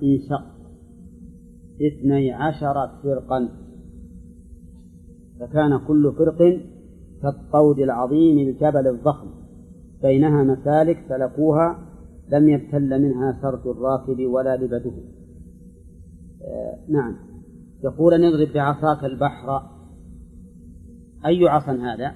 انشق 12 فرقا، فكان كل فرق كالطود العظيم الجبل الضخم بينها مسالك سلكوها لم يبتل منها سرج الراكب ولا لبده. نعم. يقول نضرب بعصاك البحر. أي عصا هذا؟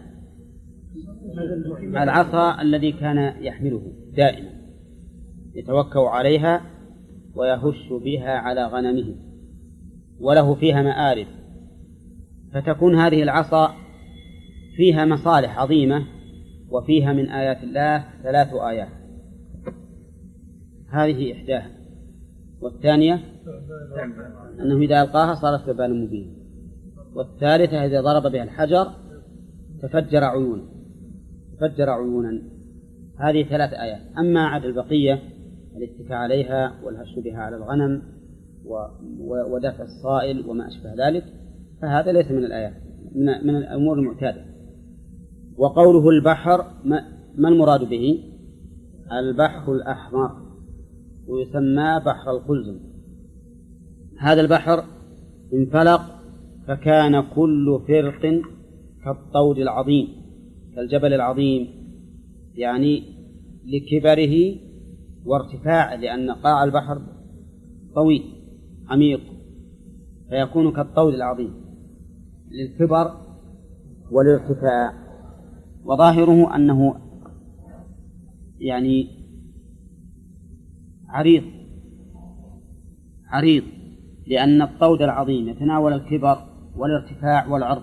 العصا الذي كان يحمله دائما يتوكأ عليها ويهش بها على غنمه وله فيها مآرب، فتكون هذه العصا فيها مصالح عظيمة، وفيها من آيات الله 3 آيات، هذه إحداها، والثانية أنه إذا ألقاها صارت ثعبانا مبينا، والثالثة إذا ضرب بها الحجر تفجر عيونا. هذه 3 آيات. أما عد البقية الاتكاء عليها والهش بها على الغنم ودفع الصائل وما أشبه ذلك فهذا ليس من الآيات، من الأمور المعتادة. وقوله البحر ما المراد به؟ البحر الأحمر، ويسمى بحر القلزم. هذا البحر انفلق فكان كل فرق كالطود العظيم كالجبل العظيم، يعني لكبره وارتفاعه، لأن قاع البحر طويل عميق فيكون كالطود العظيم للكبر والارتفاع. وظاهره أنه يعني عريض لأن الطود العظيم يتناول الكبر والارتفاع والعرض،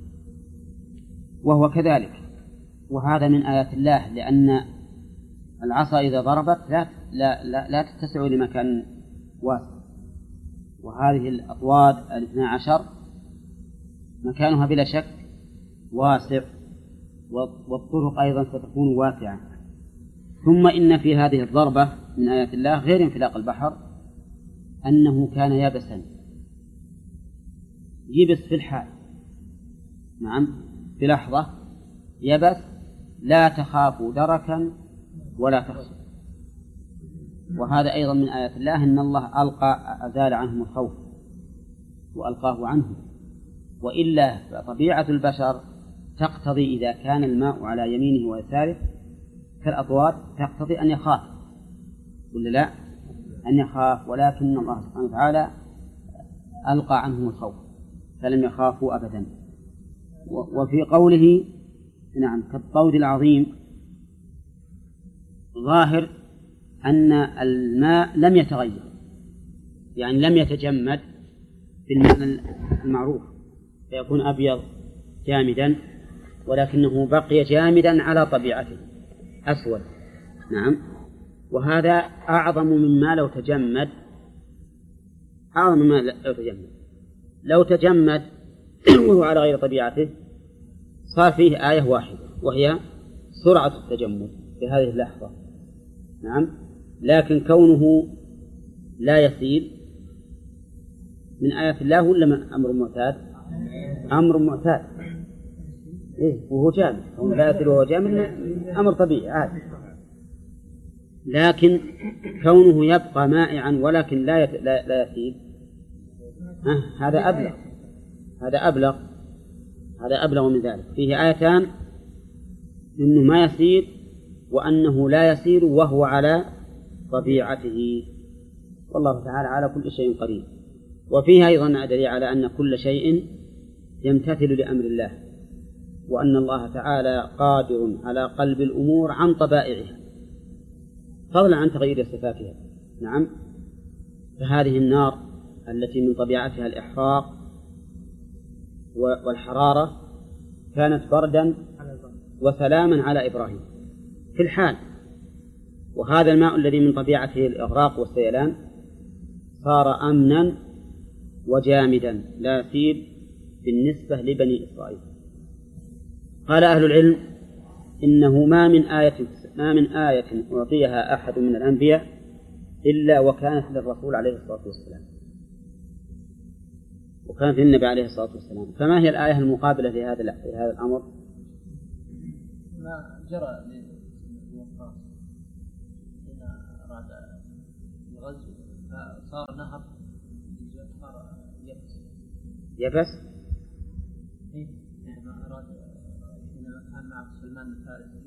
وهو كذلك. وهذا من آيات الله، لأن العصا إذا ضربت لا تتسع لمكان واسع، وهذه الأطواد 12 مكانها بلا شك واسع، والطرق أيضا ستكون واسعة. ثم إن في هذه الضربة من آيات الله غير انفلاق البحر أنه كان يبسا، يبس في الحال، نعم في لحظة يبس، لا تخاف دركا ولا تخشى. وهذا أيضا من آيات الله، أن الله أزال عنهم الخوف وألقاه عنهم، وإلا فطبيعة البشر تقتضي إذا كان الماء على يمينه ويساره كالأطواد تقتضي أن يخاف، ولا لا؟ أن يخاف، ولكن الله سبحانه وتعالى ألقى عنهم الخوف فلم يخافوا أبدا. وفي قوله نعم كالطود العظيم ظاهر أن الماء لم يتغير، يعني لم يتجمد بالمعنى المعروف فيكون أبيض جامدا، ولكنه بقي جامدا على طبيعته أسود. نعم. وهذا أعظم مما لو تجمد، لو تجمد وهو على غير طبيعته صار فيه آية واحدة وهي سرعة التجمد في هذه اللحظة. نعم. لكن كونه لا يسيل من آيات الله ولا أمر معتاد؟ أمر معتاد. وهو جامد، كونه لا يسيل وهو جامد أمر طبيعي عادي. لكن كونه يبقى مائعا ولكن لا يسيل هذا أبلغ من ذلك. فيه آيتان إنه ما يسير وأنه لا يسير وهو على طبيعته، والله تعالى على كل شيء قدير. وفيها أيضا دليل على أن كل شيء يمتثل لأمر الله، وأن الله تعالى قادر على قلب الأمور عن طبائعها فضلا عن تغيير صفاتها. نعم. فهذه النار التي من طبيعتها الإحراق والحرارة كانت بردا وسلاما على إبراهيم في الحال، وهذا الماء الذي من طبيعته الإغراق والسيلان صار أمنا وجامدا لا يسيل بالنسبة لبني إسرائيل. قال أهل العلم إنه ما من آية أعطيها أحد من الأنبياء إلا وكانت للرسول عليه الصلاة والسلام، وكانت للنبي عليه الصلاة والسلام. فما هي الآية المقابلة في هذا الأمر؟ ما جرى للوقاص حين أراد الغزو صار نهر صار يبس. يبس؟ إيه يعني ما أراد حينما كان مع سلمان الفارسي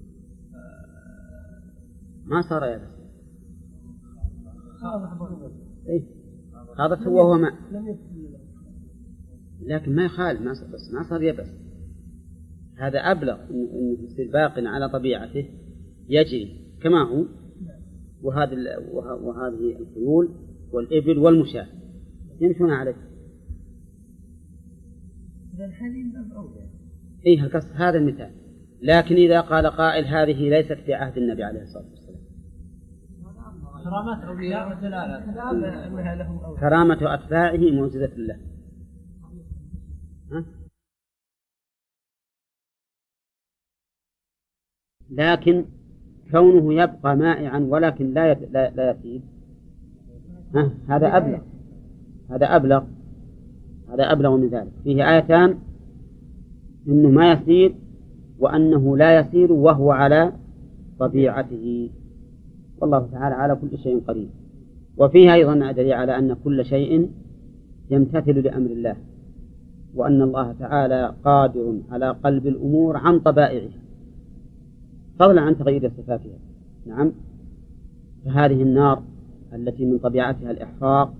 ما صار يبس. إيه خاضته وهو ماء، لكن ما يخالف بس ما صار يبس. هذا أبلغ إنه يصير باق على طبيعته يجري كما هو، وهذه الخيول والإبل والمشاة يمشون عليه. إيه القصد هذا المثال. لكن إذا قال قائل هذه ليست في عهد النبي عليه الصلاة والسلام، كرامات أولياء ودلالة كرامة أتباعه معجزة له. لكن كونه يبقى مائعا ولكن لا يسيل، هذا أبلغ من ذلك. فيه آيتان إنه ما يسيل وأنه لا يسير وهو على طبيعته، والله تعالى على كل شيء قدير. وفيها أيضا دليل على أن كل شيء يمتثل لأمر الله، وأن الله تعالى قادر على قلب الأمور عن طبائعها فضلا عن تغيير صفاتها. نعم، فهذه النار التي من طبيعتها الإحراق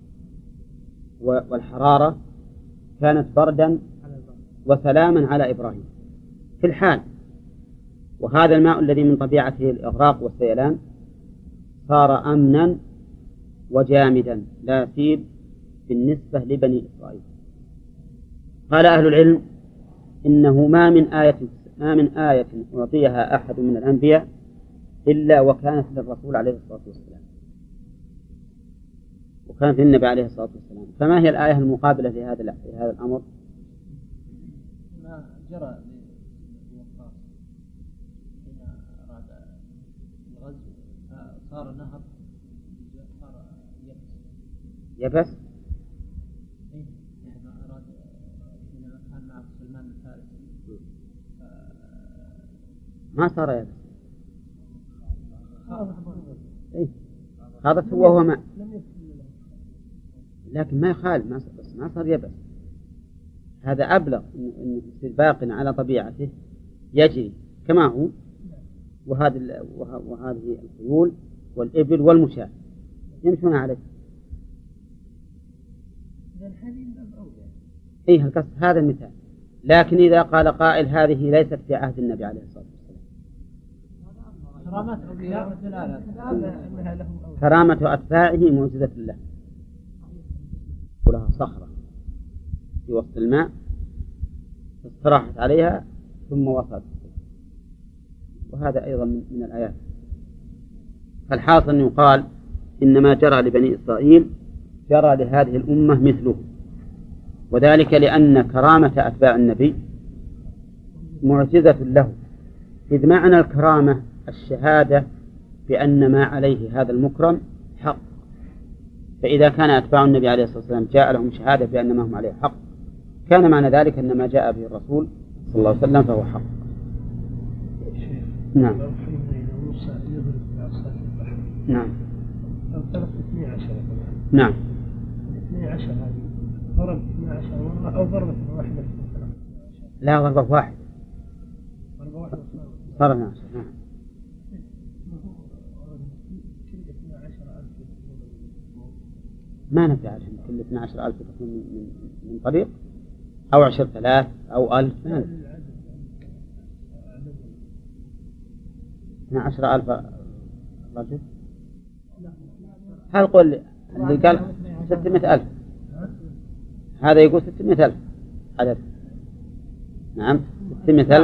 والحرارة كانت بردا وسلاما على إبراهيم في الحال، وهذا الماء الذي من طبيعته الإغراق والسيلان صار أمنا وجامدا لا يسيل بالنسبة لبني إسرائيل. قال أهل العلم إنه ما من آية أعطيها أحد من الأنبياء إلا وكانت للرسول عليه الصلاة والسلام، وكانت للنبي عليه الصلاة والسلام. فما هي الآية المقابلة لهذا الأمر؟ ما جرى للوقاص حين أراد الغزو فصار نهر صار يبس. يعني ما أراد حينما كان مع سلمان الفارسي ما صار يبس. خاضته وهو ماء، لكن ما يخالف ما صار يبس. هذا أبلغ إنه يصير باق على طبيعته يجري كما هو، وهذه الخيول والإبل والمشاة يمشون عليه. إيه القصد هذا المثال. لكن إذا قال قائل هذه ليست في عهد النبي عليه الصلاة والسلام، كرامات أولياء ودلالة كرامة أتباعه معجزة له. ولها صخرة في وسط الماء استراحت عليها ثم وصلت، وهذا أيضا من الآيات. فالحاصل يقال إنما جرى لبني إسرائيل جرى لهذه الأمة مثله، وذلك لأن كرامة أتباع النبي معجزة له، إذ معنى الكرامة الشهادة بأن ما عليه هذا المكرم حق. فإذا كان أتباع النبي عليه الصلاة والسلام جاء لهم شهادة بأن ما هم عليه حق، كان معنى ذلك أن ما جاء به الرسول صلى الله عليه وسلم فهو حق. نعم. نعم. نعم. 12 هذه ضرب 12 مرة أو ضربة واحدة؟ لا، ضربة واحدة. صار 12. نعم. ما نفع عشان كل 12,000 تكون من طريق أو 10,000 أو 1000. ما نفع. 12,000 رجل. هل قل اللي قال 600,000 هذا يقول 600,000 عدد. نعم 600,000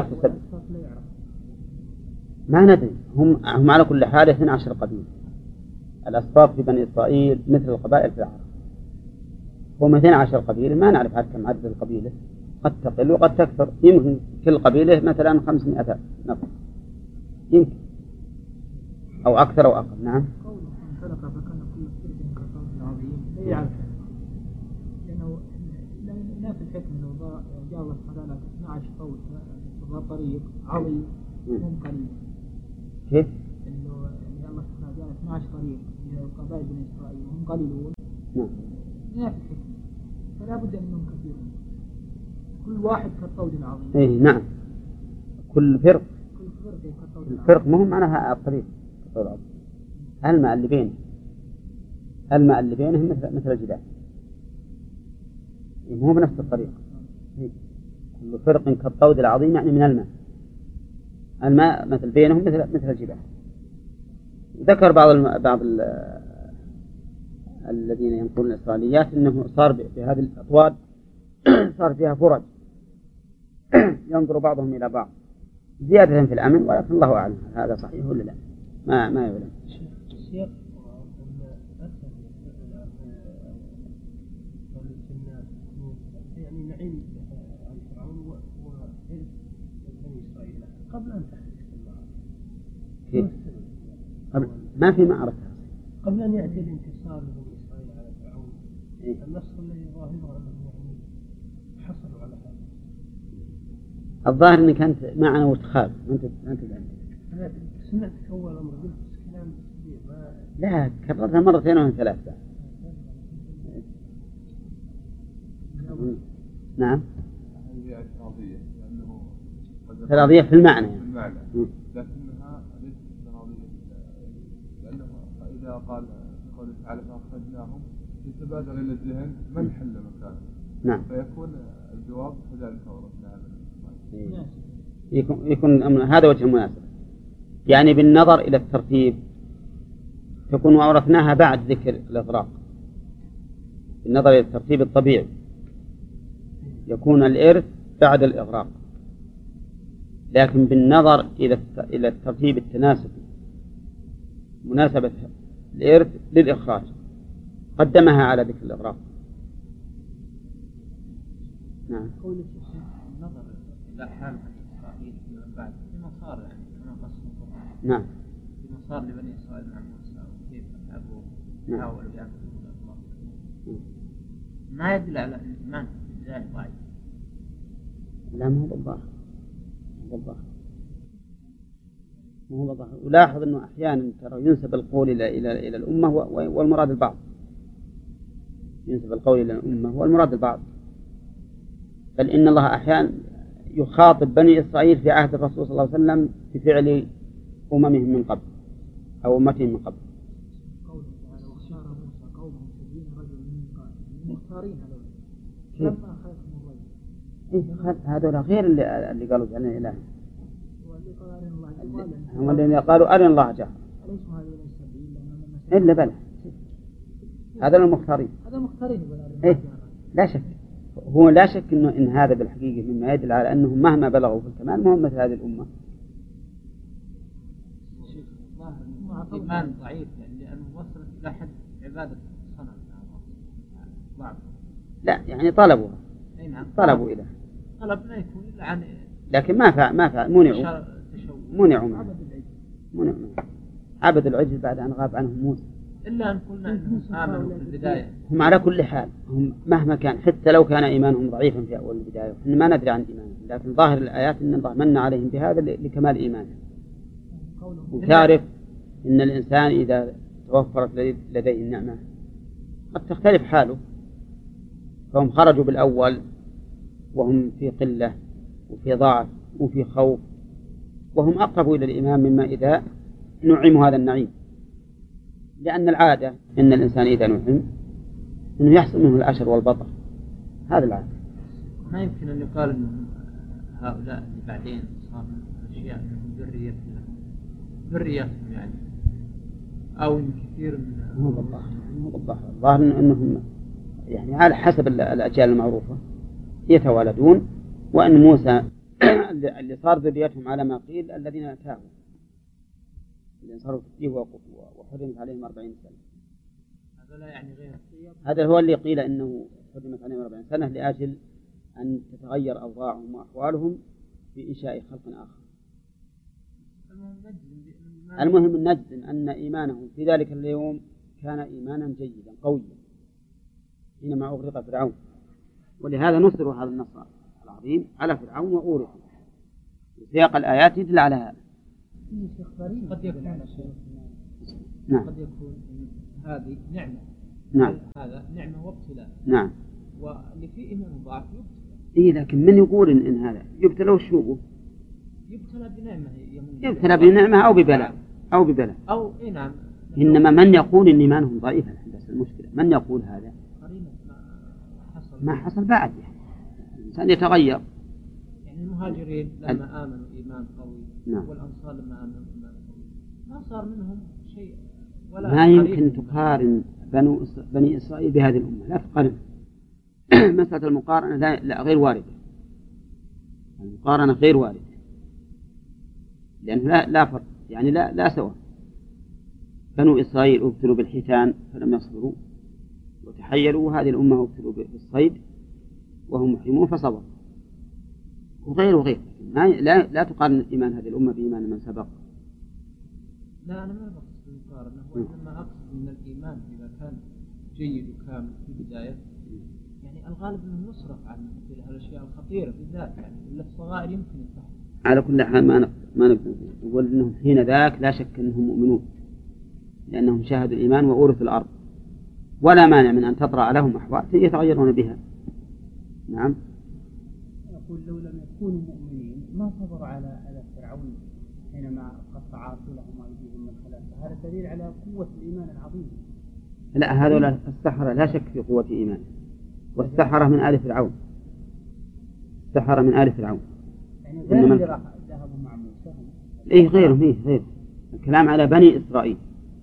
ما ندري. هم على كل حال 12 قبيلة. الأسباط في بني إسرائيل مثل القبائل في العرب، هم 12 قبيلة. ما نعرف عاد كم عدد القبيلة، قد تقل وقد تكثر. يمكن كل قبيلة مثلا 500 نفر يمكن، أو أكثر أو أقل. نعم. لأنه لا في الحكم أنه جاء الله سبحانه 12 قول طريق عظيم مو قليل. كيف؟ إنه الله سبحانه 12 طريق قبائل بني إسرائيل هم قليلون نفس الحكمة، فلا بد أنهم كثيرون كل واحد كالطود العظيم. إيه نعم، كل فرق الفرق مهم معناها الطريق كالطود العظيم. الماء اللي بينهم مثل الجبال، مو بنفس الطريق. كل فرق كالطود العظيم يعني من الماء مثل بينهم مثل الجبال. ذكر بعض الذين ينقلون الإسرائيليات أنه صار بهذه الأطواد صار فيها فرج ينظر بعضهم إلى بعض زيادة في الأمن، ولكن الله أعلم هذا صحيح ولا لا، ما يعلم. يعني نعيم عن فرعون وبني إسرائيل قبل أن تحدث المعركة، ما في معركة قبل أن يأتي الانتصار لبني إسرائيل على فرعون. النص الذي ظاهره أنه يعني حصلوا على هذا. الظاهر أنك أنت معنا وتخاف أنت أنا سمعت أول أمر قلت كلام كبير لا كررتها مرتين أو ثلاثة. نعم افتراضية في المعنى لكنها ليست افتراضية، لأنه إذا قال قوله تعالى فأخرجناهم يتبادر إلى الذهن من حل مكانه. نعم. فيكون الجواب كذلك ورثنا هذا. يكون هذا وجه المناسبة، يعني بالنظر إلى الترتيب تكون وأورثناها بعد ذكر الإغراق. بالنظر إلى الترتيب الطبيعي يكون الإرث بعد الإغراق، لكن بالنظر إلى الترتيب التناسبي مناسبة الإرث للإخراج قدمها على ذكر الإغراق. نعم. قول النظر إلى حال إسرائيل من بعد فيما صار يعني كما قصد القرآن. نعم. فيما صار لبني إسرائيل مع موسى وكيف أتعبوا حاولوا يعبدون الله، ما يدل على أن الإيمان بالله ضعيف. لا مو بالظاهر ولاحظ أنه أحيانا ترى ينسب القول إلى الأمة والمراد البعض. ينسب القول إلى الأمة والمراد البعض، بل إن الله أحيانا يخاطب بني إسرائيل في عهد الرسول صلى الله عليه وسلم في فعل أممهم من قبل أو أمتهم من قبل. قوله تعالى واختار موسى قومه 70 رجل من مختارين هذول لما أخذهم الرجل. هذول غير اللي قالوا جعلنا إله، هم الذين قالوا أرنا الله جهرا إلا بلى هذا المختارين. لا شك، هو لا شك إن هذا بالحقيقة مما يدل على أنهم مهما بلغوا في الكمال مهم مثل هذه الأمة. إيمان ضعيف لأنه وصلت إلى حد عبادة الصنم. لا يعني طلبوا إلى طلب لا يكون إلا عن لكن ما فعل منعوا عبد العجل بعد أن غاب عنهم موسى. إلا أن قلنا أنهم آمنوا في البداية. هم على كل حال هم مهما كان حتى لو كان إيمانهم ضعيفا في أول البداية إحنا ما ندري عن إيمانهم، لكن ظاهر الآيات أن الله من عليهم بهذا لكمال إيمانهم. وتعرف أن الإنسان إذا توفرت لديه النعمة قد تختلف حاله، فهم خرجوا بالأول وهم في قلة وفي ضعف وفي خوف، وهم أقرب إلى الإيمان مما إذا نعموا هذا النعيم، لأن العادة أن الإنسان إذا نعم أنه يحصل منه العشر والبطر، هذا العادة. ما يمكن أن يقال أن هؤلاء اللي بعدين صار أشياء من ذريتهم يعني أو من كثير من الظاهر أنهم يعني على حسب الأجيال المعروفة يتوالدون، وأن موسى اللي صار ذريتهم على ما قيل الذين تابوا اللي صاروا فيه وحرمت عليهم 40 سنة. هذا لا يعني غير هذا هو اللي قيل إنه حرمت عليهم 40 سنة لأجل أن تتغير أوضاعهم وأحوالهم في إنشاء خلق آخر. المهم نجزم أن إيمانهم في ذلك اليوم كان إيمانا جيدا قويا حينما أغرق فرعون، ولهذا نصر هذا النصر العظيم على فرعون وأورثه. سياق الآيات يدل على هذا. قد يكون نعم. قد يكون هذه نعمة. نعم. هذا نعمة وابتلاء. نعم. واللي فيه إيمان ضعف يبتلى. إيه لكن من يقول إن هذا يبتلى وشو؟ يبتلى بنعمة. يبتلى بنعمة أو ببلاء أو ببلاء. أو إيه نعم. إنما من يقول إن إيمانهم ضعيف بس المشكلة من يقول هذا ما حصل بعد يعني. الإنسان يتغير. يعني المهاجرين لما آمنوا إيمان قوي. نعم. والأنصار لما آمنوا إيمان قوي ما صار منهم شيء ولا. ما يمكن تقارن بني إسرائيل بهذه الأمة لا تقارن. مسألة المقارنة لا غير واردة. المقارنة غير واردة لأنه لا فرق يعني لا سواء. بنو إسرائيل ابتلوا بالحيتان فلم يصبروا وتحيلوا، وهذه الأمة ابتلوا بالصيد وهم محرمون فصبروا. وغير لا تقارن إيمان هذه الأمة بإيمان من سبق. لا أنا ما بقصد المقارنة، وإنما أقصد أن الإيمان إذا كان جيد وكامل في البداية يعني الغالب أنه يصرف عن مثل الأشياء الخطيرة بالذات يعني إلا الصغائر يمكن الفهم. على كل حال ما نقدر نقول أنهم حين ذاك لا شك أنهم مؤمنون لأنهم شاهدوا الإيمان وأورثوا الأرض، ولا مانع من أن تطرأ لهم أحوال يتغيرون بها. نعم. يقول لو لم يكونوا مؤمنين ما صبروا على فرعون حينما قطع رسولهم أيديهم من خلافه، هذا دليل على قوة الإيمان العظيم. لا هذول السحرة لا شك في قوة إيمان، والسحرة من آل فرعون. السحرة من آل فرعون. يعني غير اللي ذهبوا مع موسى. إيه غير. الكلام على بني إسرائيل.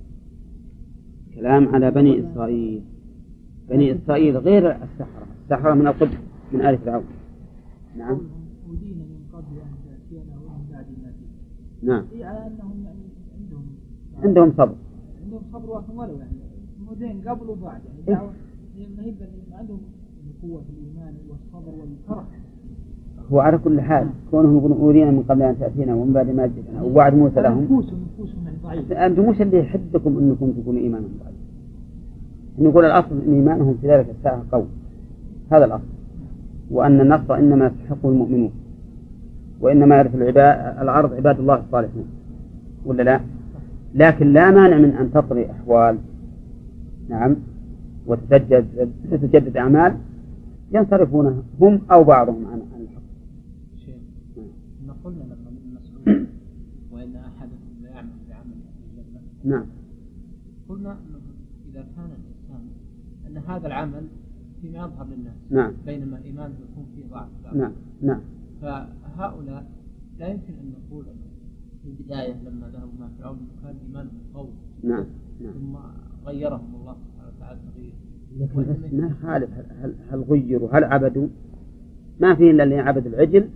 كلام على بني إسرائيل. بني إسرائيل غير السحرة من القدس من آل فرعون. نعم. ودين من قبل أن تأتينا ومن بعد ما تأتي. نعم. هي على أنهم يعني عندهم صبر. عندهم صبر ولو يعني مودين قبل وبعد يعني دعوة ما هي عندهم قوة الإيمان والصبر والفرح. هو على كل حال كونهم يقولون أودينا من قبل أن تأتينا ومن بعد ما جئنا ووعد موسى لهم. نفوسهم يعني ضعيفة. أنتم مش اللي يحدكم أنكم تقولوا إيمانهم ضعيف. نقول الأصل أن إيمانهم في ذلك الساعة قوي. هذا الأصل. وأن النصر إنما يستحقه المؤمنون، وإنما يرث العرض عباد الله الصالحون، ولا لا؟ لكن لا مانع من أن تطري أحوال نعم وتتجدد أعمال ينصرفونها هم أو بعضهم عن الحق. شيء ما قلنا لما المسؤول وإن أحدكم لا يعمل بعمل أهل الجنة. نعم. قلنا إذا كان الإنسان أن هذا العمل فيما يظهر للناس. نعم. بينما إيمانه يكون فيه ضعف. نعم. فهؤلاء لا يمكن أن نقول في البداية لما ذهبوا مع فرعون كان إيمانهم قوي. نعم. ثم غيرهم الله سبحانه وتعالى تغيير. لكن ما خالف هل غيروا هل عبدوا؟ ما في إلا اللي عبد العجل،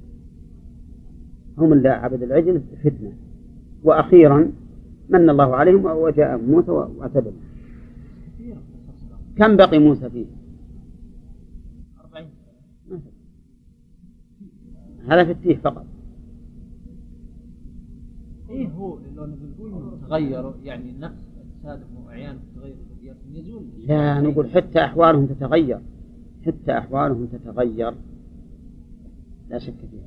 هم اللي عبد العجل فتنة، وأخيرا من الله عليهم وجاء موسى واعتدل. كم بقي موسى فيه؟ 40 هذا في التيه فقط. إيه هو لو نقول تغيروا يعني نفس أجسادهم وأعيانهم تغير يزول. لا نقول حتى أحوالهم تتغير لا شك فيها.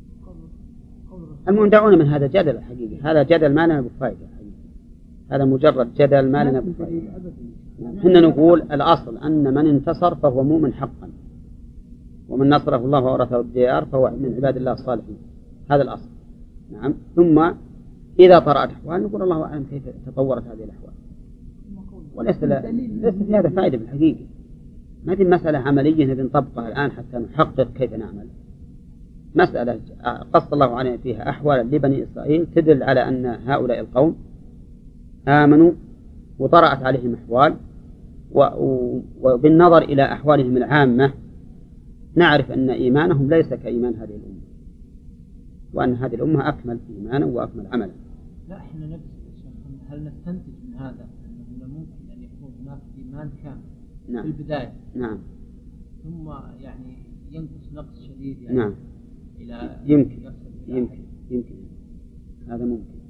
المهم دعونا من هذا جدل الحقيقة، هذا جدل ما لنا بفائدة حقيقة. هذا مجرد جدل ما لنا بفائدة. حنا نقول الأصل أن من انتصر فهو مؤمن حقا، ومن نصره الله وورثه الديار فهو من عباد الله الصالحين. هذا الأصل. نعم. ثم إذا طرأت أحوال نقول الله أعلم كيف تطورت هذه الأحوال، وليس في هذا فائدة بالحقيقة. ما هذه مسألة عملية نبي نطبقها الآن حتى نحقق كيف نعمل. مسألة قص الله علينا فيها أحوال لبني إسرائيل تدل على أن هؤلاء القوم آمنوا وطرأت عليهم أحوال، وبالنظر إلى أحوالهم العامة نعرف أن إيمانهم ليس كإيمان هذه الأمة، وأن هذه الأمة أكمل إيمانا وأكمل عملا. لا إحنا نفس هل نستنتج من هذا أنه ممكن أن يكون هناك إيمان كامل نعم. في البداية نعم. ثم يعني ينقص نقص شديد يعني نعم. إلى يمكن هذا ممكن.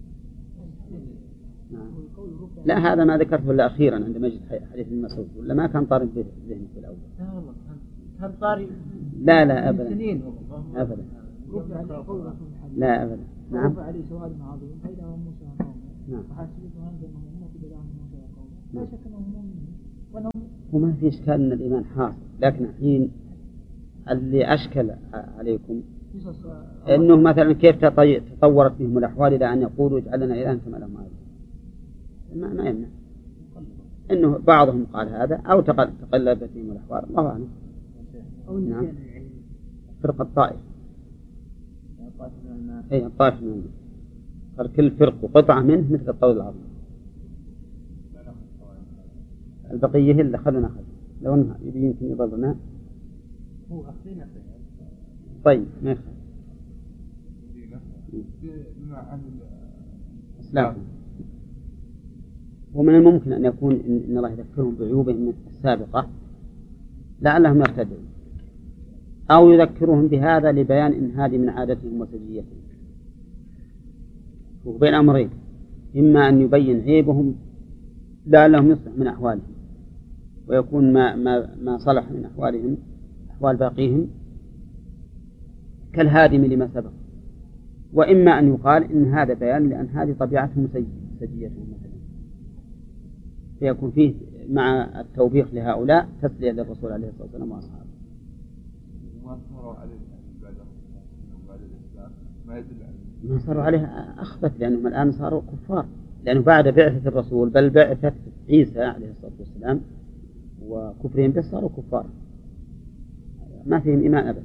نعم. لا هذا ما ذكرته إلا أخيرا عندما يجد حديث ابن مسعود، ولا ما كان طارد ذهني في الأول. لا والله كان طاري. لا أبدا. سنين أبدا. لا أبدا. نعم. وحاسبهم بأنهم هم في بلاهم موسى وقومه لا شك أنهم مؤمنون وما في إشكال أن الإيمان حاصل، لكن الحين اللي أشكل عليكم أنه مثلا كيف تطورت بهم الأحوال إلى أن يقولوا اجعل لنا إلها كما لهم آلهة. ما يمنع أنه بعضهم قال هذا أو تقلبت بهم الأحوال، الله أعلم. نعم. فرقة الطائف، أي الطائف منه، كل فرق قطعة منه مثل الطول العظيم. البقية هي اللي خلونا نأخذ لو أنها يمكن يضرنا. هو أخذنا طيب ما يخالف. لا، ومن الممكن أن يكون إن الله يذكرهم بعيوبهم السابقة لعلهم يرتدعون، أو يذكرهم بهذا لبيان إن هذه من عادتهم وسجيتهم. وبين أمرين، إما أن يبين عيبهم لعلهم يصلح من أحوالهم ويكون ما صلح من أحوالهم أحوال باقيهم كالهادم لما سبق، وإما أن يقال إن هذا بيان لأن هذه طبيعتهم سجيتهم مثلا، فيكون فيه مع التوبيخ لهؤلاء تسلية للرسول عليه الصلاة والسلام وأصحابه. ما صاروا عليها أخبث لأنهم الآن صاروا كفار، لأنه بعد بعثة الرسول بل بعثة عيسى عليه الصلاة والسلام وكفرهم بس صاروا كفار ما فيهم إيمان أبدا.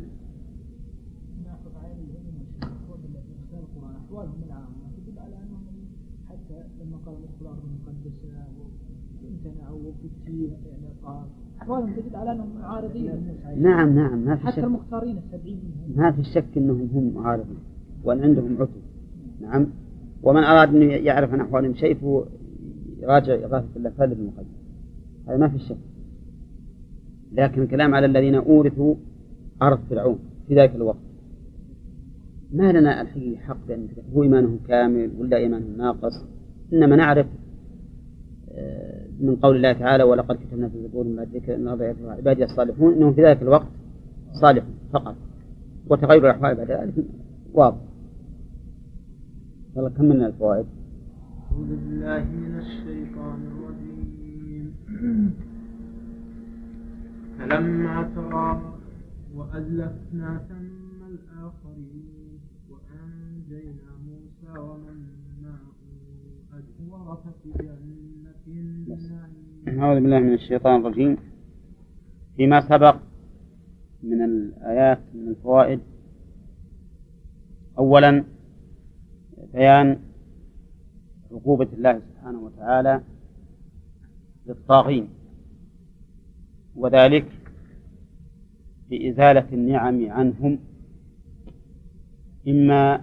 أحوالهم العامة تدل على أنهم حتى لما قالوا ندخل الأرض المقدسة وامتنعوا وفتي يعني أحوالهم تدل على أنهم معارضين. نعم ما في حتى شك. المختارين السبعين منهم ما في شك أنهم هم معارضين وأن عندهم عتو. نعم، ومن أراد أن يعرف عن أحوالهم شيء فهو يراجع إغاثة اللفظ المقدس، هذا ما في شك. لكن الكلام على الذين أورثوا أرض فرعون في ذلك الوقت ما لنا الحقيقة حق بأن هو إيمانهم كامل ولا إيمانهم ناقص، إنما نعرف من قول الله تعالى ولقد كتبنا في الزبور من ذكر أن عبادي الصالحون إنهم في ذلك الوقت صالحون فقط، وتغير الأحوال بعد ذلك واضح. يلا كملنا الفوائد. أعوذ بالله من الشيطان الرجيم. فلما ترى وأزلفنا ثم الآخرين وأنجينا موسى ومن معه ورثة جنة النعيم. أعوذ بالله من الشيطان الرجيم. فيما سبق من الآيات من الفوائد، أولا بيان عقوبة الله سبحانه وتعالى للطاغين، وذلك بإزالة النعم عنهم، إما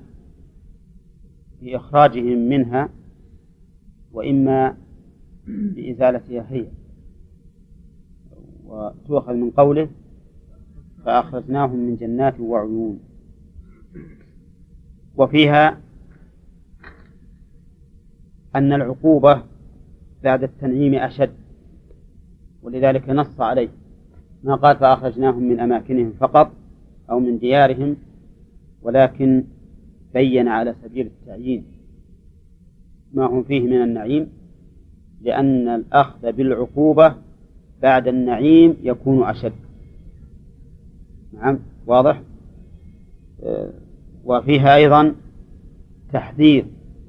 بإخراجهم منها وإما بإزالتها هي. وتؤخذ من قوله فأخرجناهم من جنات وعيون، وفيها أن العقوبة بعد التنعيم أشد، ولذلك نص عليه ما قال فأخرجناهم من أماكنهم فقط أو من ديارهم، ولكن بين على سبيل التعيين ما هم فيه من النعيم، لأن الأخذ بالعقوبة بعد النعيم يكون أشد. نعم واضح. وفيها أيضا تحذير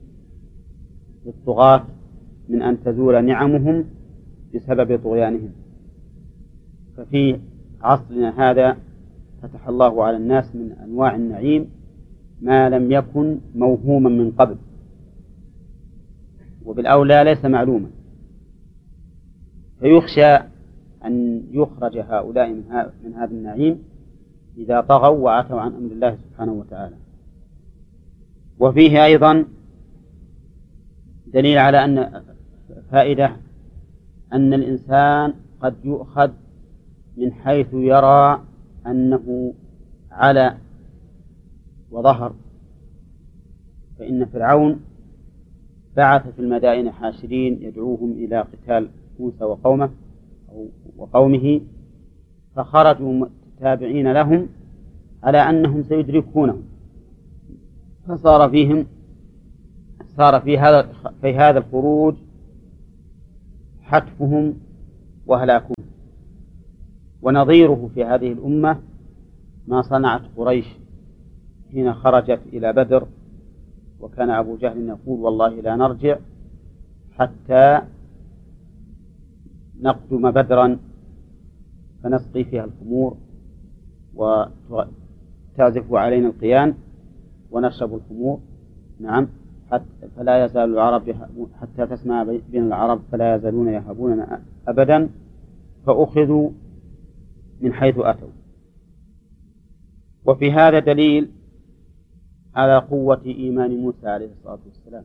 للطغاة من أن تزول نعمهم بسبب طغيانهم. ففي عصرنا هذا فتح الله على الناس من أنواع النعيم ما لم يكن موهوما من قبل، وبالأولى ليس معلوما، فيخشى أن يخرج هؤلاء من هذا النعيم إذا طغوا وعتوا عن أمر الله سبحانه وتعالى. وفيه أيضا دليل على أن فائدة أن الإنسان قد يؤخذ من حيث يرى أنه على وظهر. فإن فرعون بعث في المدائن حاشرين يدعوهم إلى قتال موسى وقومه، فخرجوا تابعين لهم على أنهم سيدركونهم، فصار فيهم صار في هذا الخروج حتفهم وهلاكهم. ونظيره في هذه الأمة ما صنعت قريش حين خرجت إلى بدر، وكان أبو جهل يقول والله لا نرجع حتى نقدم بدرا فنسقي فيها الخمور وتعزف علينا القيان ونشرب الخمور. نعم، فلا يزال العرب حتى تسمع بين العرب فلا يزالون يهابوننا أبدا، فأخذوا من حيث أتوا. وفي هذا دليل على قوة إيمان موسى عليه الصلاة والسلام،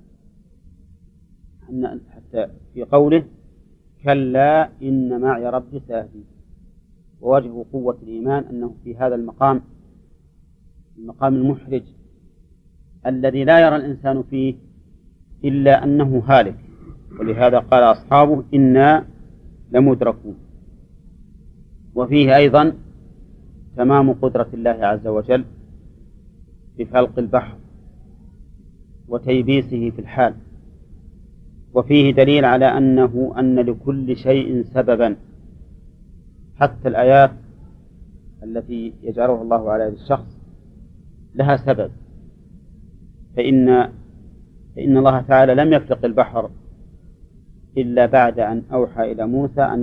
حتى في قوله كلا إن معي ربي سيهدين. ووجه قوة الإيمان أنه في هذا المقام المحرج الذي لا يرى الإنسان فيه إلا أنه هالك، ولهذا قال أصحابه إنا لمدركون. وفيه أيضا تمام قدرة الله عز وجل بفلق البحر وتيبيسه في الحال. وفيه دليل على أن لكل شيء سببا، حتى الآيات التي يجعلها الله على يد الشخص لها سبب. فإن الله تعالى لم يفلق البحر إلا بعد أن أوحى إلى موسى أن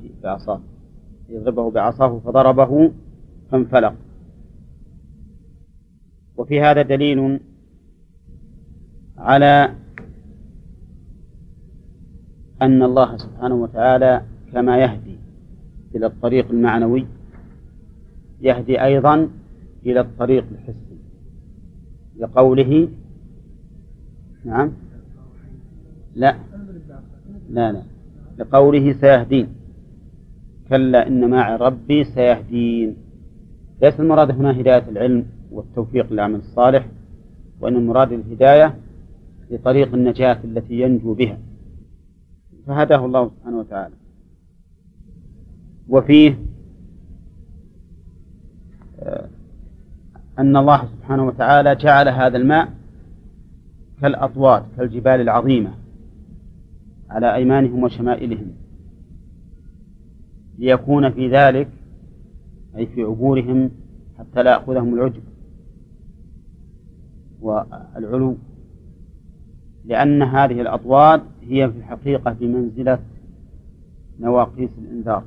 يضربه بعصاه فضربه فانفلق. وفي هذا دليل على أن الله سبحانه وتعالى كما يهدي إلى الطريق المعنوي يهدي أيضا إلى الطريق الحسي، لقوله نعم لا لقوله سيهدين، كلا إن معي ربي سيهدين. ليس المراد هنا هداية العلم والتوفيق للعمل الصالح، وإن المراد الهداية لطريق النجاة التي ينجو بها، فهداه الله سبحانه وتعالى. وفيه أن الله سبحانه وتعالى جعل هذا الماء كالأطواد كالجبال العظيمة على أيمانهم وشمائلهم، ليكون في ذلك أي في عبورهم حتى لا يأخذهم العجب والعلو، لأن هذه الأطواد هي في الحقيقة بمنزلة نواقيس الإنذار،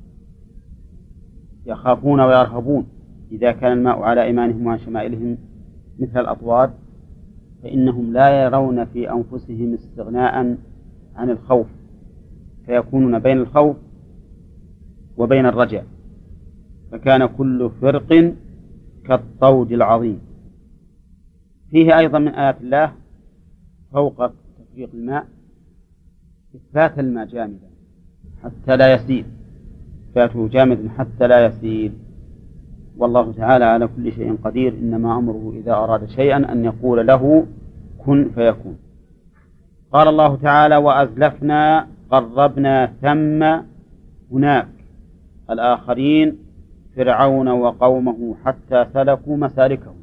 يخافون ويرهبون. إذا كان الماء على أيمانهم وشمائلهم مثل الأطواد فإنهم لا يرون في أنفسهم استغناء عن الخوف، فيكونون بين الخوف وبين الرجاء، فكان كل فرق كالطود العظيم. فيه أيضا من آيات الله فوق تفريق الماء إثبات الماء جامدا حتى لا يسيل، إثباته جامدا حتى لا يسيل. والله تعالى على كل شيء قدير، إنما أمره إذا أراد شيئا أن يقول له كن فيكون. قال الله تعالى وأزلفنا قربنا ثم هناك الآخرين فرعون وقومه حتى سلكوا مسالكهم.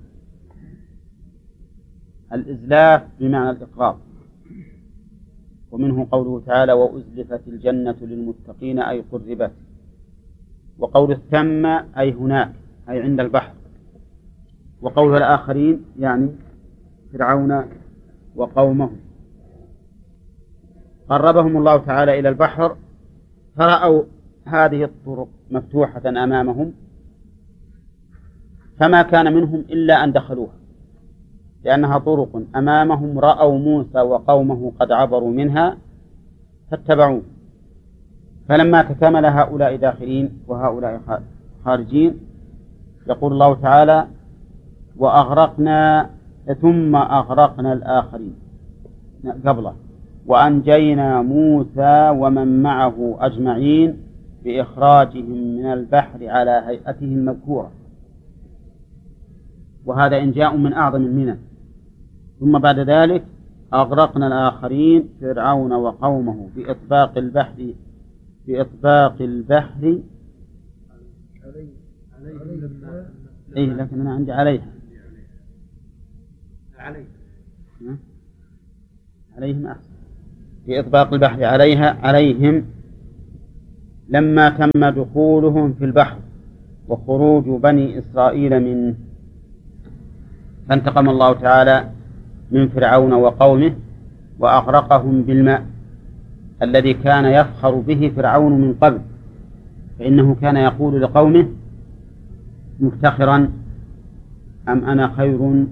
الإزلاف بمعنى الإقراب، ومنه قوله تعالى وأزلفت الجنة للمتقين أي قربت. وقول الثم أي هناك أي عند البحر. وقول الآخرين يعني فرعون وقومه. قربهم الله تعالى إلى البحر فرأوا هذه الطرق مفتوحة أمامهم، فما كان منهم إلا أن دخلوها، لأنها طرق أمامهم. رأوا موسى وقومه قد عبروا منها فاتبعوه، فلما تكمل هؤلاء داخلين وهؤلاء خارجين يقول الله تعالى وأغرقنا ثم أغرقنا الآخرين قبله وأنجينا موسى ومن معه أجمعين بإخراجهم من البحر على هيئته المذكورة. وهذا إنجاء من أعظم المنن. ثم بعد ذلك أغرقنا الآخرين فرعون وقومه بإطباق البحر إيه، لكن أنا عندي عليها عليهم أحسن في إطباق البحر عليهم لما تم دخولهم في البحر وخروج بني إسرائيل منه، فانتقم الله تعالى من فرعون وقومه وأغرقهم بالماء الذي كان يفخر به فرعون من قبل، فإنه كان يقول لقومه مفتخرا أم أنا خير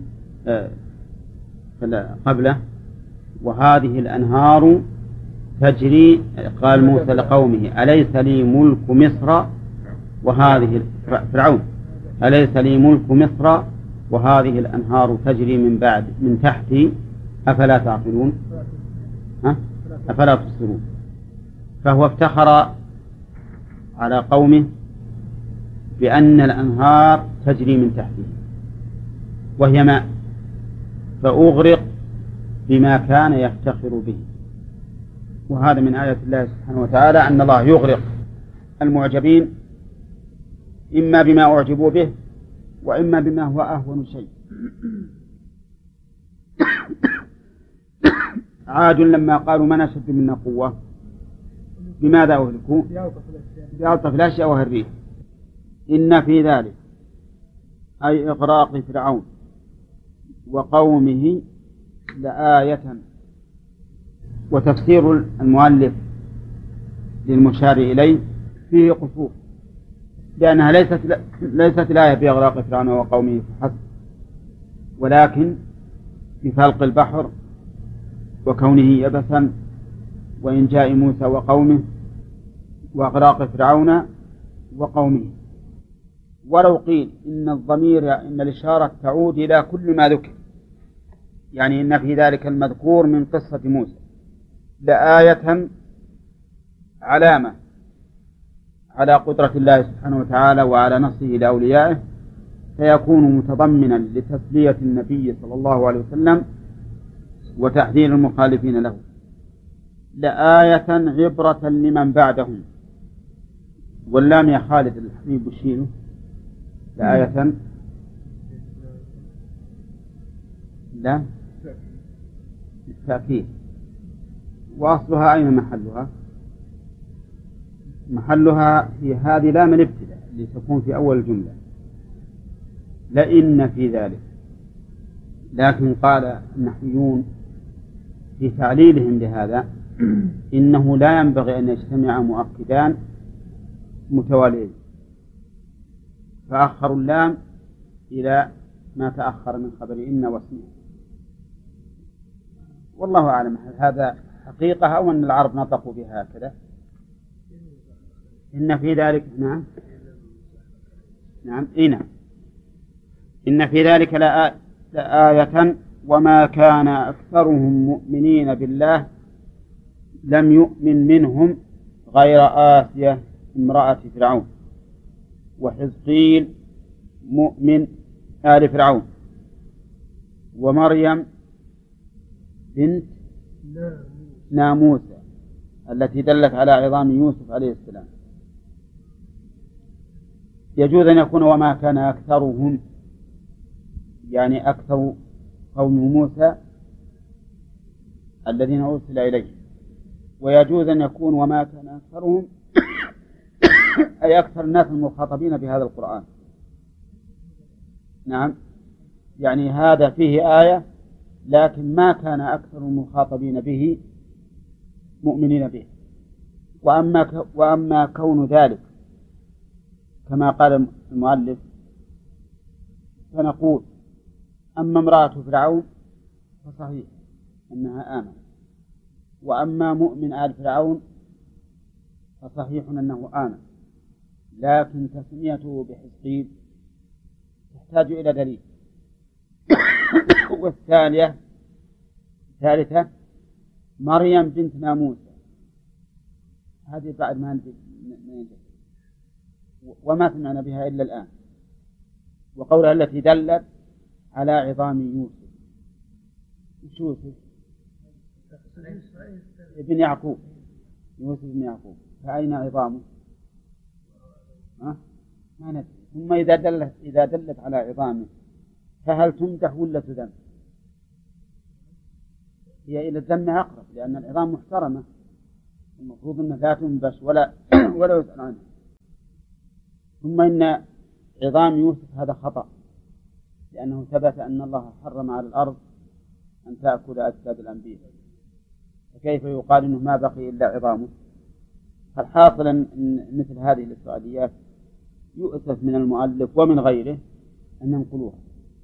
قبله وهذه الأنهار تجري. قال موسى لقومه أليس لي ملك مصر وهذه فرعون أليس لي ملك مصر وهذه الأنهار تجري من تحتي أفلا تعقلون أفلا تبصرون. فهو افتخر على قومه بأن الأنهار تجري من تحته وهي ماء، فأغرق بما كان يفتخر به. وهذا من آيات الله سبحانه وتعالى أن الله يغرق المعجبين إما بما أعجبوا به وإما بما هو أهون شيء. عاد لما قالوا من أشد منا قوة بماذا أهلكوا؟ بألطف الأشياء وهي الريح. إن في ذلك أي إغراق فرعون وقومه لآية. وتفسير المؤلف للمشار إليه فيه قصور، لأنها ليست الآية بإغراق فرعون وقومه فحسب، ولكن بفلق البحر وكونه يبسا وإنجاء موسى وقومه وإغراق فرعون وقومه. ولو قيل إن الإشارة تعود إلى كل ما ذكر، يعني إن في ذلك المذكور من قصة موسى لآية علامة على قدرة الله سبحانه وتعالى وعلى نصره لأوليائه، فيكون متضمنا لتسلية النبي صلى الله عليه وسلم وتحذير المخالفين له. لآية عبرة لمن بعدهم. واللام يا خالد الحبيب وشيله لآية لا التأكيد. وأصلها أين محلها؟ محلها في هذه لام الابتداء لتكون في أول الجملة لئن في ذلك. لكن قال النحويون في تعليلهم لهذا إنه لا ينبغي أن يجتمع مؤكدان متواليين، فأخروا اللام إلى ما تأخر من خبر إن واسمه. والله أعلم هل هذا حقيقة أو أن العرب نطقوا بها هكذا. إن في ذلك نعم إن في ذلك لآية وما كان أكثرهم مؤمنين بالله لم يؤمن منهم غير آسية امرأة فرعون وحزقيل مؤمن آل فرعون ومريم بنت ناموسة التي دلت على عظام يوسف عليه السلام. يجوز أن يكون وما كان أكثرهم يعني أكثر قوم موسى الذين أرسل إليه، ويجوز أن يكون وما كان أكثرهم أي أكثر الناس المخاطبين بهذا القرآن. نعم، يعني هذا فيه آية لكن ما كان أكثر المخاطبين به مؤمنين به. وأما كون ذلك كما قال المؤلف فنقول أما امرأة فرعون فصحيح أنها آمنت، وأما مؤمن آل فرعون فصحيح أنه آمن، لكن تسميته بحزقيل تحتاج إلى دليل. والثالثة مريم بنت ناموسة، هذه بعد ما ننتهي وما سمعنا بها إلا الآن. وقولها التي دلت على عظام يوسف، يوسف ابن يعقوب، يوسف بن يعقوب، فأين عظامه؟ ما ندري. ثم إذا دلت على عظامه فهل تمدح ولا تذم؟ هي إلى الذم أقرب، لأن العظام محترمة المفروض أنها لا تنبش ولا يسأل عنها. ثم إن عظام يوسف هذا خطأ، لأنه ثبت أن الله حرم على الأرض أن تأكل أجساد الأنبياء، فكيف يقال إنه ما بقي إلا عظامه؟ فالحاصل أن مثل هذه الإسرائيليات يؤسف من المؤلف ومن غيره أن ينقلوها.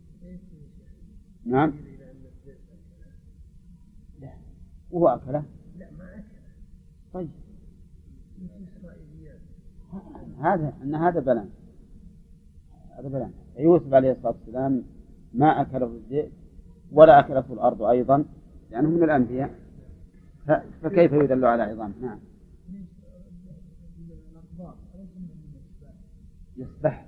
نعم. لا، وهو أكله؟ لا ما أكله. طيب إسرائيليات هذا بلان. يوسف عليه الصلاة والسلام ما أكله الذئب ولا أكلته الأرض أيضا، لأنه من الأنبياء، فكيف يدل على عظام؟ نعم. يسبح.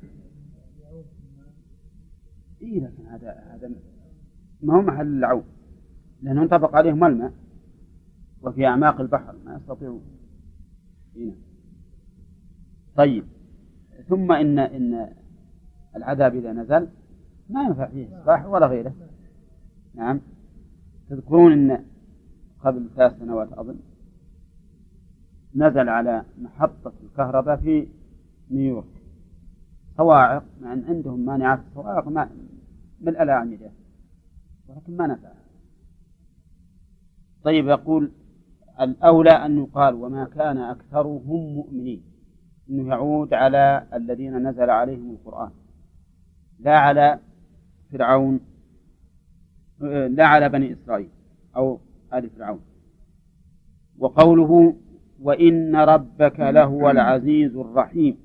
إيه، لكن هذا ما هو محل العوم، لأنه انطبق عليهم الماء وفي أعماق البحر ما يستطيعون. هنا. طيب، ثم إن العذاب إذا نزل ما ينفع فيه إصلاح ولا غيره. نعم. تذكرون إن قبل 3 سنوات أظن نزل على محطة الكهرباء في نيويورك صواعق، مع أن عندهم مانعات الصواعق من الأعمدة، ولكن ما نفع. طيب، يقول الأولى أن يقال وما كان أكثرهم مؤمنين، إنه يعود على الذين نزل عليهم القرآن، لا على فرعون، لا على بني إسرائيل أو آل فرعون. وقوله وإن ربك لهو العزيز الرحيم،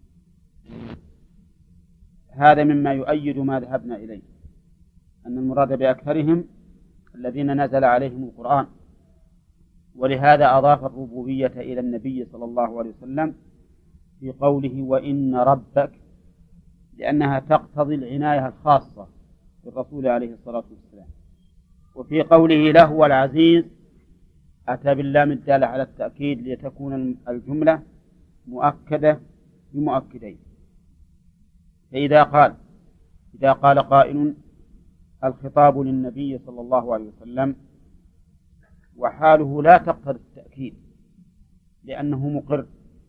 هذا مما يؤيد ما ذهبنا إليه، أن المراد بأكثرهم الذين نزل عليهم القرآن، ولهذا أضاف الربوبية إلى النبي صلى الله عليه وسلم في قوله وإن ربك، لأنها تقتضي العناية الخاصة بالرسول عليه الصلاة والسلام. وفي قوله لهو العزيز أتى باللام الدالة على التأكيد لتكون الجملة مؤكدة بمؤكدين. فإذا قال قائل الخطاب للنبي صلى الله عليه وسلم، وحاله لا تقتضي التأكيد لأنه مقر.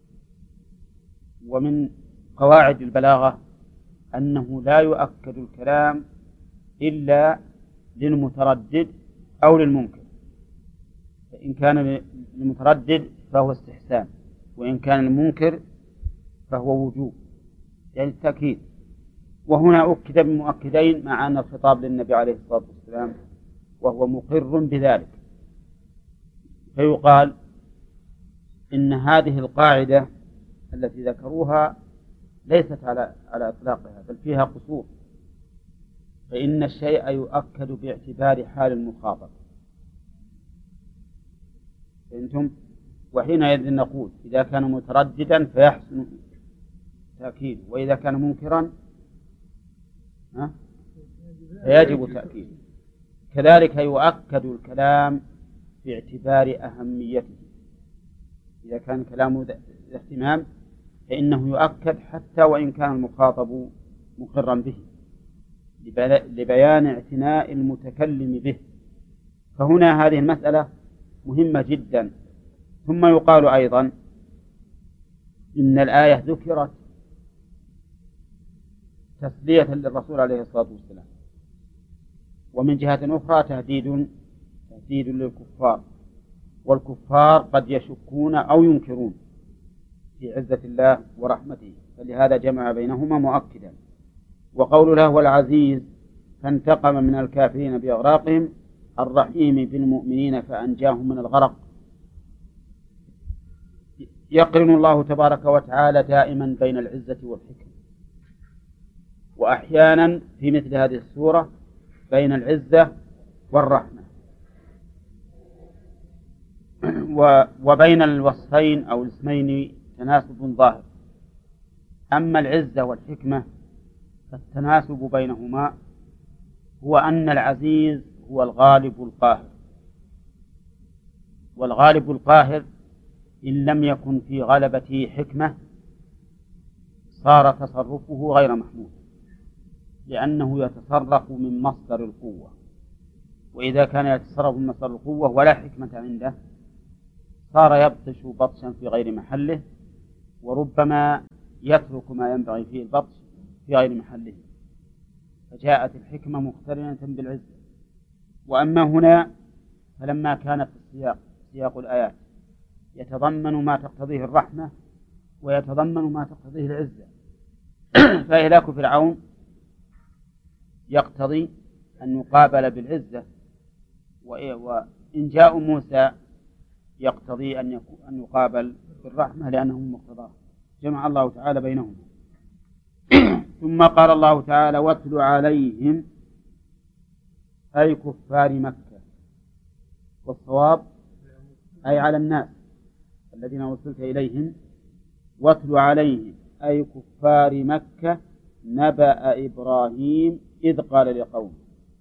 ومن قواعد البلاغة أنه لا يؤكد الكلام إلا للمتردد أو للمنكر، فإن كان المتردد فهو استحسان، وإن كان المنكر فهو وجوب، يعني التأكيد. وهنا أكد بمؤكدين مع أن الخطاب للنبي عليه الصلاة والسلام وهو مقر بذلك. فيقال إن هذه القاعدة التي ذكروها ليست على إطلاقها، بل فيها قصور، فإن الشيء يؤكد باعتبار حال المخاطب. فأنتم وحينئذ نقول إذا كان مترددا فيحسن تأكيد، وإذا كان منكرا فيجب تأكيد. كذلك يؤكد الكلام باعتبار أهميته، إذا كان كلامه اهتمام فإنه يؤكد حتى وإن كان المخاطب مقرا به، لبيان اعتناء المتكلم به. فهنا هذه المسألة مهمة جدا. ثم يقال أيضا إن الآية ذكرت تسلية للرسول عليه الصلاة والسلام، ومن جهة أخرى تهديد للكفار، والكفار قد يشكون أو ينكرون في عزة الله ورحمته، فلهذا جمع بينهما مؤكدا. وقول له هو العزيز فانتقم من الكافرين بأغراقهم الرحيم بالمؤمنين فأنجاهم من الغرق. يقرن الله تبارك وتعالى دائما بين العزة والحكمة، وأحيانا في مثل هذه السورة بين العزة والرحمة، وبين الوصفين أو الاسمين تناسب ظاهر. أما العزة والحكمة فالتناسب بينهما هو أن العزيز هو الغالب القاهر، والغالب القاهر إن لم يكن في غلبته حكمة صار تصرفه غير محمود، لأنه يتصرف من مصدر القوة، وإذا كان يتصرف من مصدر القوة ولا حكمة عنده صار يبطش بطشا في غير محله، وربما يترك ما ينبغي فيه البطش في غير محله، فجاءت الحكمة مقترنة بالعزة. وأما هنا فلما كانت سياق الآيات يتضمن ما تقتضيه الرحمة ويتضمن ما تقتضيه العزة، فإهلاك فرعون يقتضي أن يقابل بالعزة، وإنجاء موسى يقتضي أن يقابل بالرحمة لأنه مقتضاه، جمع الله تعالى بينهما. ثم قال الله تعالى واتل عليهم أي كفار مكة، والصواب أي على الناس الذين وصلت إليهم، واتل عليهم أي كفار مكة نبأ إبراهيم إذ قال لقومه.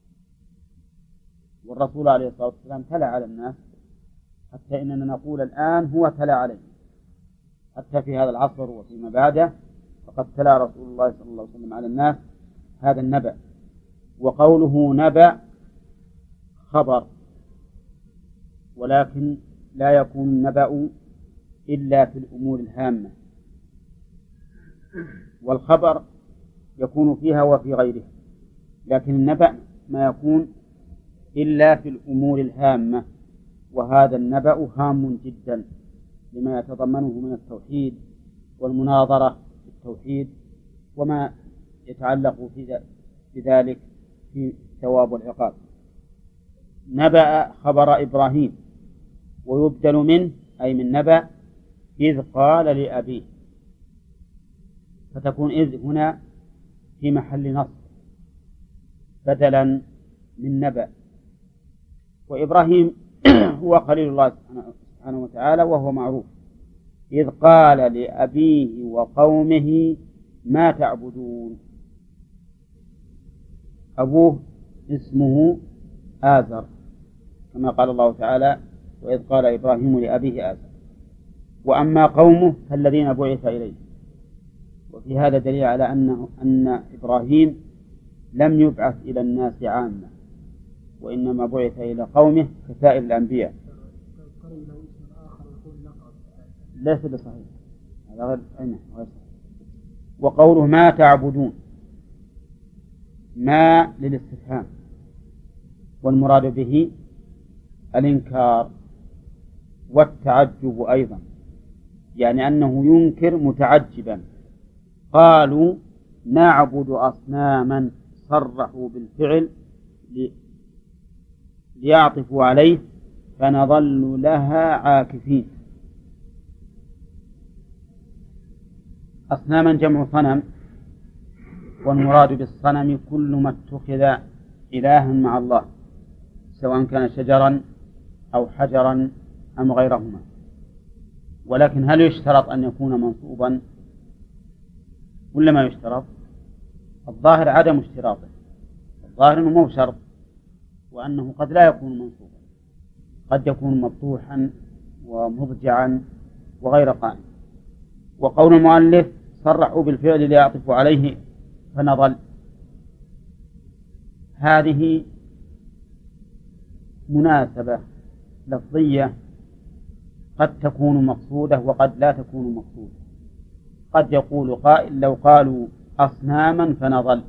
والرسول عليه الصلاة والسلام تلا على الناس، حتى إننا نقول الآن هو تلا عليه، حتى في هذا العصر وفيما بعده فقد تلا رسول الله صلى الله عليه وسلم على الناس هذا النبأ. وقوله نبأ خبر، ولكن لا يكون النبأ إلا في الأمور الهامة، والخبر يكون فيها وفي غيرها، لكن النبأ ما يكون إلا في الأمور الهامة، وهذا النبأ هام جدا لما يتضمنه من التوحيد والمناظرة في التوحيد وما يتعلق بذلك في الثواب والعقاب. نبأ خبر إبراهيم، ويبدل منه أي من نبأ إذ قال لأبيه، فتكون إذ هنا في محل نصب بدلا من نبأ. وإبراهيم هو خليل الله سبحانه وتعالى وهو معروف. إذ قال لأبيه وقومه ما تعبدون، أبوه اسمه آزر كما قال الله تعالى وإذ قال إبراهيم لأبيه آزر. وأما قومه فالذين بعث إليه، وفي هذا دليل على أن إبراهيم لم يبعث إلى الناس عامة، وإنما بعث إلى قومه كسائر الأنبياء. ليس بصحيح، هذا غير صحيح. وقوله ما تعبدون، ما للاستفهام، والمراد به الإنكار والتعجب أيضا، يعني أنه ينكر متعجبا. قالوا نعبد أصناما، صرحوا بالفعل ليعطفوا عليه، فنظل لها عاكفين. أصناما جمع صنم، والمراد بالصنم كل ما اتخذ إلها مع الله، سواء كان شجرا أو حجرا أم غيرهما. ولكن هل يشترط أن يكون منصوبا ولا ما يشترط؟ الظاهر عدم اشتراطه، الظاهر أنه مو شرط، وأنه قد لا يكون منصوبا، قد يكون مفتوحا ومضجعا وغير قائم. وقول المؤلف صرحوا بالفعل ليعطفوا عليه فنظل، هذه مناسبة لفظية قد تكون مقصودة وقد لا تكون مقصودة. قد يقول قائل لو قالوا أصناما فنظل